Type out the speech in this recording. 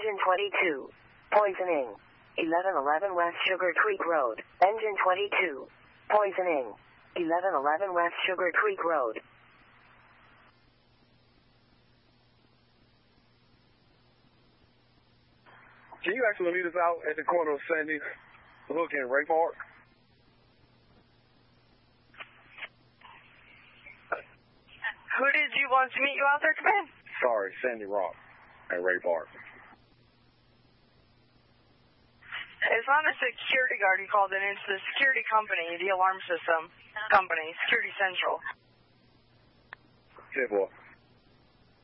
Engine 22. Poisoning. 1111 West Sugar Creek Road. Engine 22. Poisoning. 1111 West Sugar Creek Road. Can you actually meet us out at the corner of Sandy Hook and Ray Park? Who did you want to meet you out there, Command? Sorry, Sandy Rock at Ray Park. It's not a security guard you called in. It's the security company, the alarm system company, Security Central. Yeah, boy.